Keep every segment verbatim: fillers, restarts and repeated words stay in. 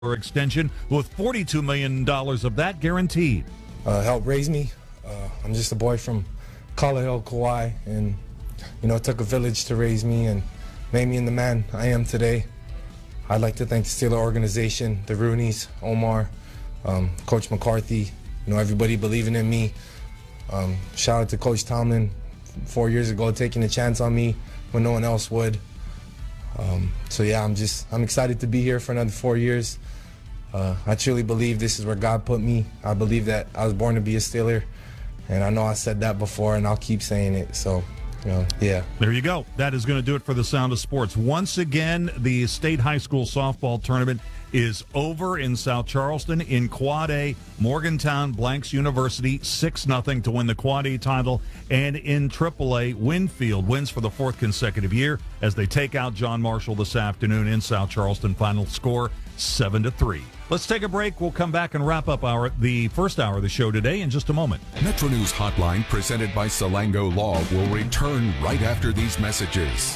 extension with forty-two million dollars of that guaranteed. Uh, helped raise me. Uh, I'm just a boy from Kalaheo, Kauai, and you know, it took a village to raise me and made me in the man I am today. I'd like to thank the Steeler organization, the Rooneys, Omar, um, Coach McCarthy, you know, everybody believing in me. Um, shout out to Coach Tomlin four years ago taking a chance on me when no one else would. Um, so yeah, I'm just I'm excited to be here for another four years. Uh, I truly believe this is where God put me. I believe that I was born to be a Steeler, and I know I said that before, and I'll keep saying it. So. You know, yeah. There you go. That is going to do it for the Sound of Sports. Once again, the state high school softball tournament is over in South Charleston. In Quad A, Morgantown Blanks University six nothing to win the Quad A title. And in Triple A, Winfield wins for the fourth consecutive year as they take out John Marshall this afternoon in South Charleston. Final score seven to three. Let's take a break. We'll come back and wrap up our the first hour of the show today in just a moment. Metro News Hotline, presented by Salango Law, will return right after these messages.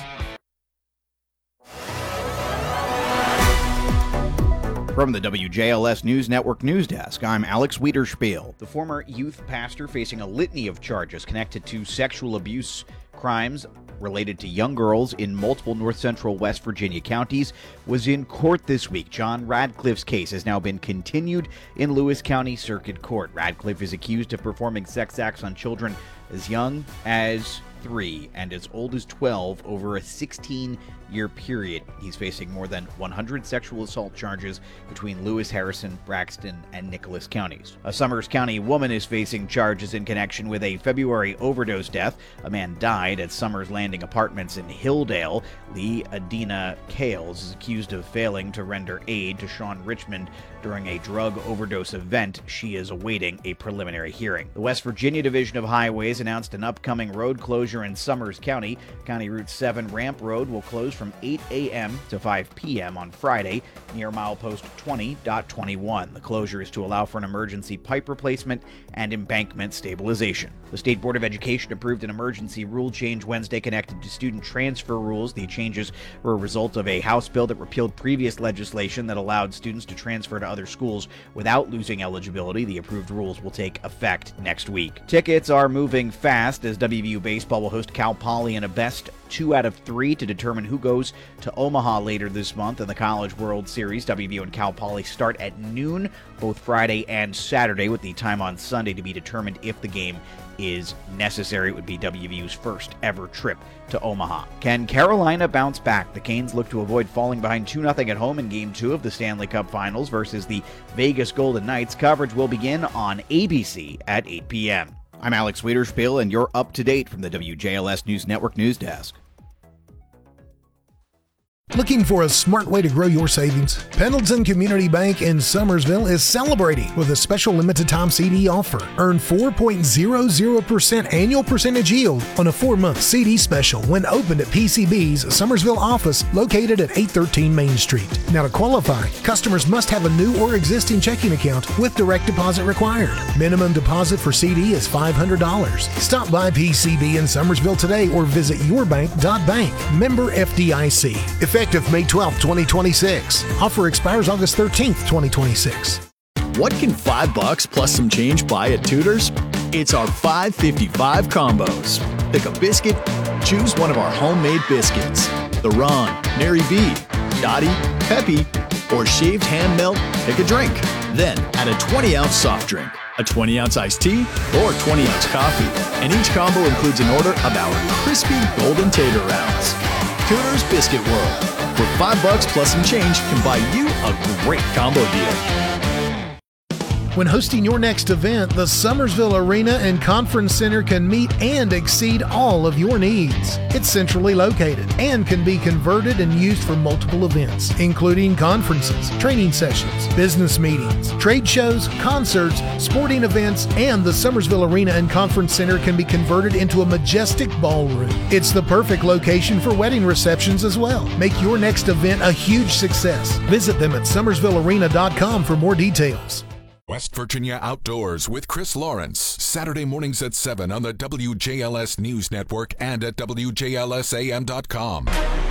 From the W J L S News Network News Desk, I'm Alex Wiederspiel. The former youth pastor facing a litany of charges connected to sexual abuse crimes related to young girls in multiple north central West Virginia counties was in court this week. John Radcliffe's case has now been continued in Lewis County Circuit Court. Radcliffe is accused of performing sex acts on children as young as three and as old as twelve over a sixteen-year period. He's facing more than one hundred sexual assault charges between Lewis, Harrison, Braxton, and Nicholas counties. A Summers County woman is facing charges in connection with a February overdose death. A man died at Summers Landing Apartments in Hilldale. Lee Adina Kales is accused of failing to render aid to Sean Richmond during a drug overdose event. She is awaiting a preliminary hearing. The West Virginia Division of Highways announced an upcoming road closure in Summers County. County Route seven Ramp Road will close from eight a.m. to five p.m. on Friday near milepost twenty point twenty-one. The closure is to allow for an emergency pipe replacement and embankment stabilization. The State Board of Education approved an emergency rule change Wednesday connected to student transfer rules. The changes were a result of a House bill that repealed previous legislation that allowed students to transfer to other schools without losing eligibility. The approved rules will take effect next week. Tickets are moving fast as W V U Baseball will host Cal Poly in a best two out of three to determine who goes to Omaha later this month in the College World Series. W V U and Cal Poly start at noon both Friday and Saturday, with the time on Sunday to be determined if the game is necessary. It would be W V U's first ever trip to Omaha. Can Carolina bounce back? The Canes look to avoid falling behind two nothing at home in Game two of the Stanley Cup Finals versus the Vegas Golden Knights. Coverage will begin on A B C at eight p.m. I'm Alex Wiederspiel, and you're up to date from the W J L S News Network News Desk. Looking for a smart way to grow your savings? Pendleton Community Bank in Summersville is celebrating with a special limited-time C D offer. Earn four point zero zero percent annual percentage yield on a four-month C D special when opened at P C B's Summersville office located at eight thirteen Main Street. Now, to qualify, customers must have a new or existing checking account with direct deposit required. Minimum deposit for C D is five hundred dollars. Stop by P C B in Summersville today or visit your bank dot bank. Member F D I C. Effective May twelfth, twenty twenty-six. Offer expires August thirteenth, twenty twenty-six. What can five bucks plus some change buy at Tudor's? It's our five fifty-five combos. Pick a biscuit, choose one of our homemade biscuits. The Ron, Mary B, Dottie, Peppy, or shaved ham melt, pick a drink. Then add a twenty ounce soft drink, a twenty ounce iced tea, or twenty ounce coffee. And each combo includes an order of our crispy golden tater rounds. Tudor's Biscuit World, where five bucks plus some change can buy you a great combo deal. When hosting your next event, the Summersville Arena and Conference Center can meet and exceed all of your needs. It's centrally located and can be converted and used for multiple events, including conferences, training sessions, business meetings, trade shows, concerts, sporting events, and the Summersville Arena and Conference Center can be converted into a majestic ballroom. It's the perfect location for wedding receptions as well. Make your next event a huge success. Visit them at summersville arena dot com for more details. West Virginia Outdoors with Chris Lawrence, Saturday mornings at seven on the W J L S News Network and at W J L S A M dot com.